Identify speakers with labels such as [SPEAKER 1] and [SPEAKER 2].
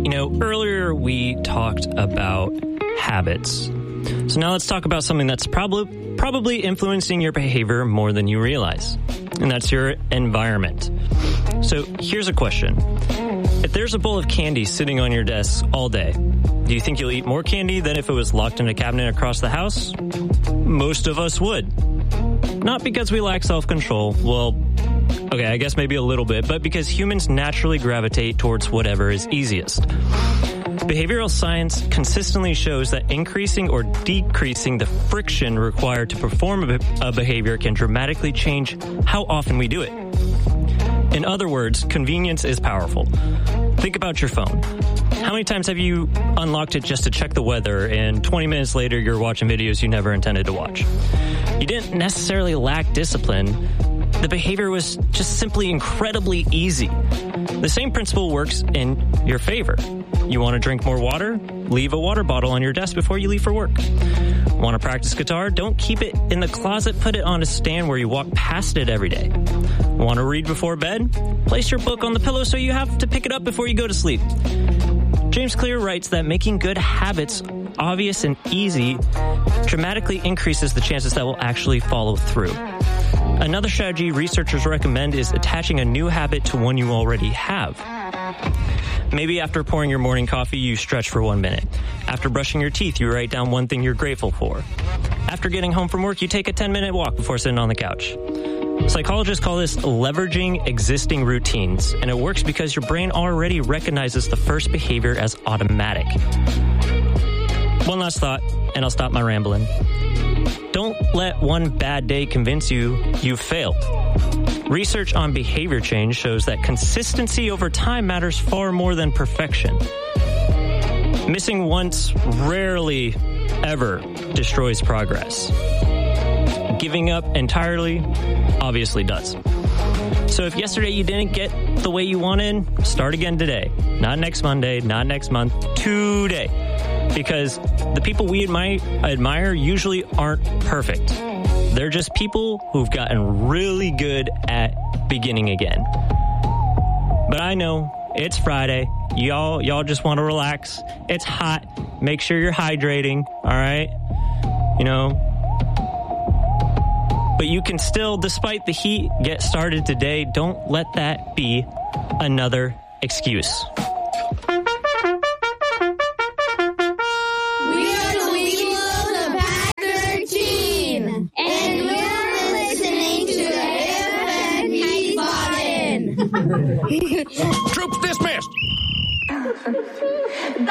[SPEAKER 1] Earlier we talked about habits. So now let's talk about something that's probably influencing your behavior more than you realize, and that's your environment. So here's a question. If there's a bowl of candy sitting on your desk all day, do you think you'll eat more candy than if it was locked in a cabinet across the house? Most of us would. Not because we lack self-control. Well, okay, I guess maybe a little bit, but because humans naturally gravitate towards whatever is easiest. Behavioral science consistently shows that increasing or decreasing the friction required to perform a behavior can dramatically change how often we do it. In other words, convenience is powerful. Think about your phone. How many times have you unlocked it just to check the weather, and 20 minutes later you're watching videos you never intended to watch? You didn't necessarily lack discipline. The behavior was just simply incredibly easy. The same principle works in your favor. You want to drink more water? Leave a water bottle on your desk before you leave for work. Want to practice guitar? Don't keep it in the closet, put it on a stand where you walk past it every day. Want to read before bed? Place your book on the pillow so you have to pick it up before you go to sleep. James Clear writes that making good habits obvious and easy dramatically increases the chances that we'll actually follow through. Another strategy researchers recommend is attaching a new habit to one you already have. Maybe after pouring your morning coffee, you stretch for 1 minute. After brushing your teeth, you write down one thing you're grateful for. After getting home from work, you take a 10-minute walk before sitting on the couch. Psychologists call this leveraging existing routines, and it works because your brain already recognizes the first behavior as automatic. One last thought, and I'll stop my rambling. Don't let one bad day convince you you've failed. Research on behavior change shows that consistency over time matters far more than perfection. Missing once rarely ever destroys progress. Giving up entirely obviously does. So if yesterday you didn't get the way you wanted, start again today. Not next Monday, not next month, today. Because the people we admire usually aren't perfect. They're just people who've gotten really good at beginning again. But I know it's Friday. Y'all just want to relax. It's hot. Make sure you're hydrating, all right? But you can still, despite the heat, get started today. Don't let that be another excuse.
[SPEAKER 2] Troops dismissed!